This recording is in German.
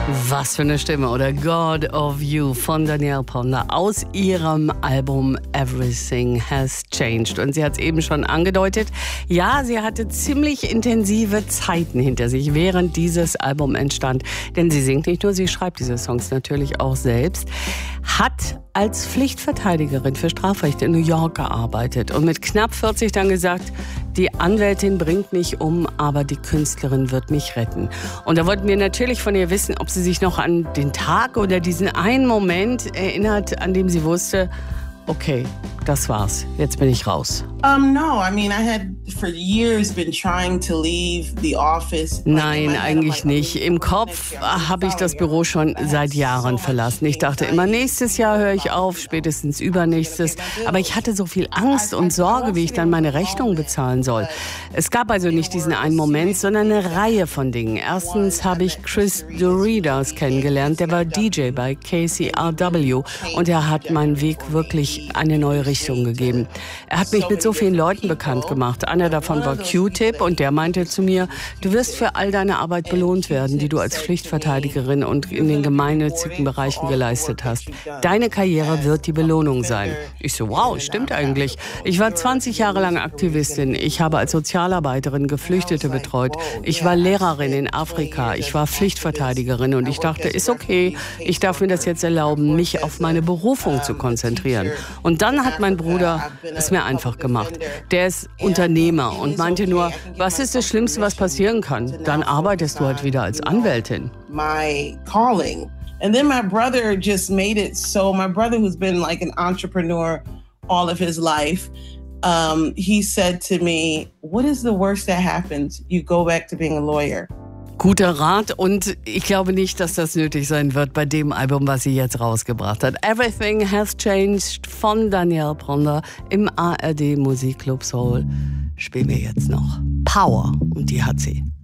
Was für eine Stimme, oder? God of You von Danielle Ponder aus ihrem Album Everything Has Changed. Und sie hat es eben schon angedeutet, ja, sie hatte ziemlich intensive Zeiten hinter sich, während dieses Album entstand. Denn sie singt nicht nur, sie schreibt diese Songs natürlich auch selbst. Hat als Pflichtverteidigerin für Strafrecht in New York gearbeitet und mit knapp 40 dann gesagt, die Anwältin bringt mich um, aber die Künstlerin wird mich retten. Und da wollten wir natürlich von ihr wissen, ob sie sich noch an den Tag oder diesen einen Moment erinnert, an dem sie wusste, okay, das war's, jetzt bin ich raus. No, I mean, I had for years been trying to leave the office. Nein, eigentlich nicht. Im Kopf habe ich das Büro schon seit Jahren verlassen. Ich dachte immer, nächstes Jahr höre ich auf, spätestens übernächstes. Aber ich hatte so viel Angst und Sorge, wie ich dann meine Rechnung bezahlen soll. Es gab also nicht diesen einen Moment, sondern eine Reihe von Dingen. Erstens habe ich Chris Doridas kennengelernt. Der war DJ bei KCRW und er hat meinen Weg wirklich eine neue Richtung gegeben. Er hat mich mit so vielen Leuten bekannt gemacht. Einer davon war Q-Tip und der meinte zu mir, du wirst für all deine Arbeit belohnt werden, die du als Pflichtverteidigerin und in den gemeinnützigen Bereichen geleistet hast. Deine Karriere wird die Belohnung sein. Ich so, wow, stimmt eigentlich. Ich war 20 Jahre lang Aktivistin. Ich habe als Sozialarbeiterin Geflüchtete betreut. Ich war Lehrerin in Afrika. Ich war Pflichtverteidigerin und ich dachte, ist okay, ich darf mir das jetzt erlauben, mich auf meine Berufung zu konzentrieren. Und dann hat mein Bruder es mir einfach gemacht. Der ist Unternehmer und meinte nur, was ist das Schlimmste, was passieren kann? Dann arbeitest du halt wieder als Anwältin. My calling. And then my brother just made it so, my brother who's been like an entrepreneur all of his life, he said to me, what is the worst that happens? You go back to being a lawyer. Guter Rat und ich glaube nicht, dass das nötig sein wird bei dem Album, was sie jetzt rausgebracht hat. Everything Has Changed von Danielle Ponder im ARD Musikclub Soul. Spielen wir jetzt noch Power und die hat sie.